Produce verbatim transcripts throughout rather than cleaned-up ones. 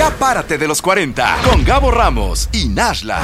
Ya párate de los cuarenta con Gabo Ramos y Nashla.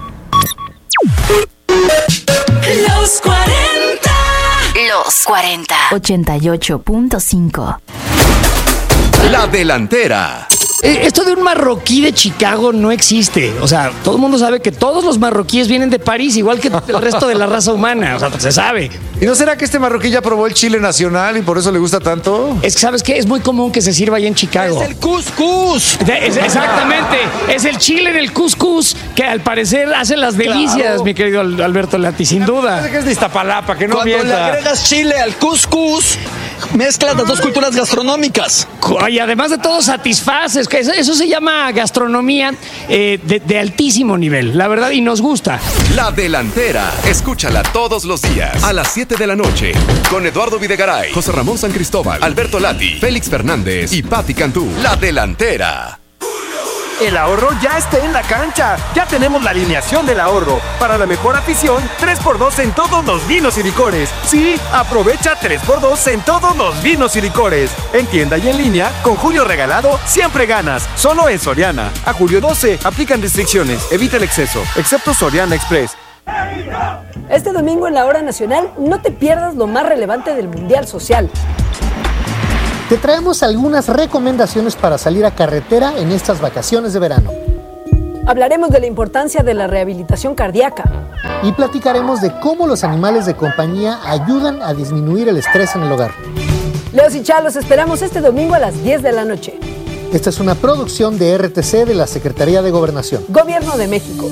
Los cuarenta. Los cuarenta. ochenta y ocho punto cinco. La delantera. Eh, Esto de un marroquí de Chicago no existe. O sea, todo el mundo sabe que todos los marroquíes vienen de París, igual que el resto de la raza humana. O sea, se sabe. ¿Y no será que este marroquí ya probó el chile nacional y por eso le gusta tanto? Es que, ¿sabes qué? Es muy común que se sirva ahí en Chicago. Es el couscous. Es- exactamente. Es el chile del couscous que al parecer hace las delicias, Claro. mi querido Al- Alberto Lati, sin duda. Parece que es de Iztapalapa, que no Cuando le mienta. agregas chile al couscous, mezclas las dos culturas gastronómicas. Y además de todo, satisfaces. Que eso, eso se llama gastronomía eh, de, de altísimo nivel, la verdad, y nos gusta. La delantera. Escúchala todos los días a las siete de la noche con Eduardo Videgaray, José Ramón San Cristóbal, Alberto Lati, Félix Fernández y Patti Cantú. La delantera. El ahorro ya está en la cancha. Ya tenemos la alineación del ahorro. Para la mejor afición, tres por dos en todos los vinos y licores. Sí, aprovecha tres por dos en todos los vinos y licores. En tienda y en línea, con Julio Regalado, siempre ganas. Solo en Soriana. A julio doce, aplican restricciones. Evita el exceso, excepto Soriana Express. Este domingo en la Hora Nacional, no te pierdas lo más relevante del Mundial Social. Te traemos algunas recomendaciones para salir a carretera en estas vacaciones de verano. Hablaremos de la importancia de la rehabilitación cardíaca. Y platicaremos de cómo los animales de compañía ayudan a disminuir el estrés en el hogar. Leos y Chá, los esperamos este domingo a las diez de la noche. Esta es una producción de R T C de la Secretaría de Gobernación. Gobierno de México.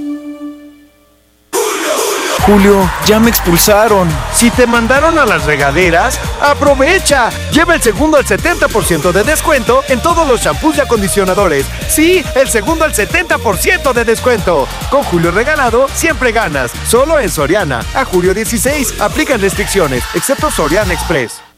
Julio, ya me expulsaron. Si te mandaron a las regaderas, aprovecha. Lleva el segundo al setenta por ciento de descuento en todos los champús y acondicionadores. Sí, el segundo al setenta por ciento de descuento. Con Julio Regalado, siempre ganas. Solo en Soriana. A julio dieciséis, aplican restricciones, excepto Soriana Express.